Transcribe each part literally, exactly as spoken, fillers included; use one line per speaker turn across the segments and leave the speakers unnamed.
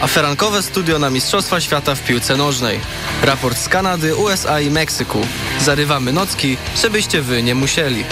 a ferankowe studio na Mistrzostwa Świata w piłce nożnej. Raport z Kanady, U S A i Meksyku. Zarywamy nocki, żebyście wy nie musieli.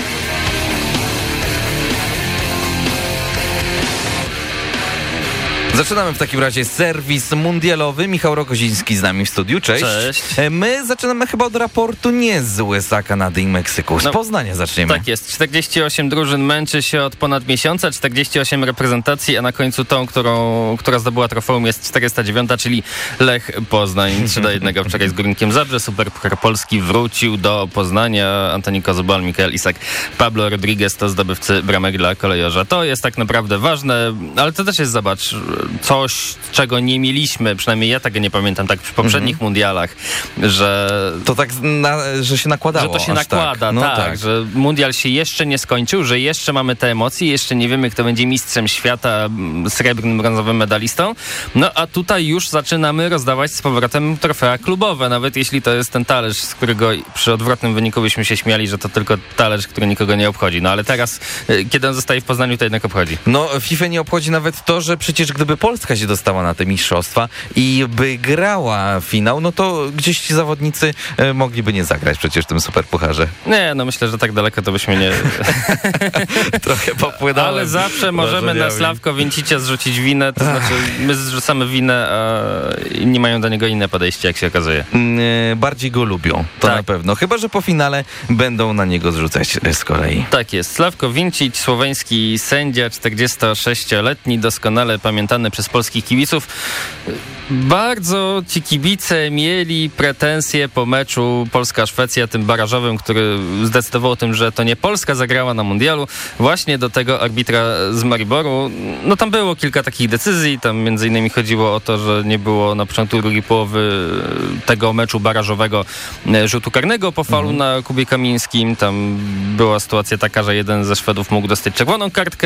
Zaczynamy w takim razie serwis mundialowy. Michał Rogoziński z nami w studiu. Cześć.
Cześć.
My zaczynamy chyba od raportu nie z U S A, Kanady i Meksyku. Z no, Poznania zaczniemy.
Tak jest. czterdzieści osiem drużyn męczy się od ponad miesiąca, czterdzieści osiem reprezentacji, a na końcu tą, którą, która zdobyła trofeum jest czterysta dziewięć, czyli Lech Poznań. trzy do jednego wczoraj z Górnikiem Zabrze. Superpuchar Polski wrócił do Poznania. Antoni Kozubal, Mikael Isak, Pablo Rodriguez to zdobywcy bramek dla kolejorza. To jest tak naprawdę ważne, ale to też jest, zobacz, coś, czego nie mieliśmy, przynajmniej ja tego nie pamiętam, tak przy poprzednich mm-hmm. mundialach, że...
To tak, na, że się nakładało.
Że to się nakłada,
tak. No
tak,
tak,
że mundial się jeszcze nie skończył, że jeszcze mamy te emocje, jeszcze nie wiemy, kto będzie mistrzem świata, srebrnym, brązowym medalistą, no a tutaj już zaczynamy rozdawać z powrotem trofea klubowe, nawet jeśli to jest ten talerz, z którego przy odwrotnym wyniku byśmy się śmiali, że to tylko talerz, który nikogo nie obchodzi, no ale teraz, kiedy on zostaje w Poznaniu, to jednak obchodzi.
No, FIFA nie obchodzi nawet to, że przecież gdyby Polska się dostała na te mistrzostwa i by grała finał, no to gdzieś ci zawodnicy e, mogliby nie zagrać przecież w tym superpucharze.
Nie, no myślę, że tak daleko to byśmy nie...
Trochę popłynąłem.
Ale zawsze możemy na Sławko Więcicia zrzucić winę, to znaczy my zrzucamy winę, a inni mają do niego inne podejście, jak się okazuje.
Yy, bardziej go lubią, to tak. Na pewno. Chyba że po finale będą na niego zrzucać z kolei.
Tak jest. Sławko Więcić, słoweński sędzia, czterdziestosześcioletni, doskonale pamiętany przez polskich kibiców. Bardzo ci kibice mieli pretensje po meczu Polska-Szwecja, tym barażowym, który zdecydował o tym, że to nie Polska zagrała na mundialu, właśnie do tego arbitra z Mariboru. No tam było kilka takich decyzji, tam między innymi chodziło o to, że nie było na początku drugiej połowy tego meczu barażowego rzutu karnego po faulu mhm. na Kubie Kamińskim. Tam była sytuacja taka, że jeden ze Szwedów mógł dostać czerwoną kartkę,